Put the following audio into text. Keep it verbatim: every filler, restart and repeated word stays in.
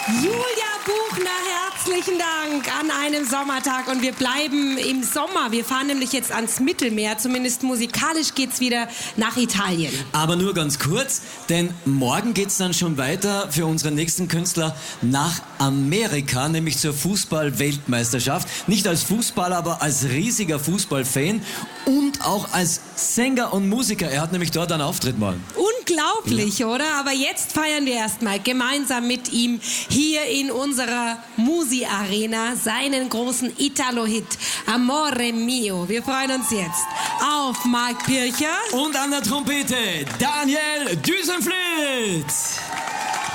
Julia Buchner, herzlichen Dank an einem Sommertag. Und wir bleiben im Sommer. Wir fahren nämlich jetzt ans Mittelmeer. Zumindest musikalisch geht's wieder nach Italien. Aber nur ganz kurz, denn morgen geht's dann schon weiter für unseren nächsten Künstler nach Amerika, nämlich zur Fußball-Weltmeisterschaft. Nicht als Fußballer, aber als riesiger Fußballfan und auch als Sänger und Musiker. Er hat nämlich dort einen Auftritt morgen. Unglaublich, ja. Oder? Aber jetzt feiern wir erstmal gemeinsam mit ihm hier in unserer Musi-Arena seinen großen Italo-Hit Amore Mio. Wir freuen uns jetzt auf Mark Pircher und an der Trompete Daniel Düsenflöht.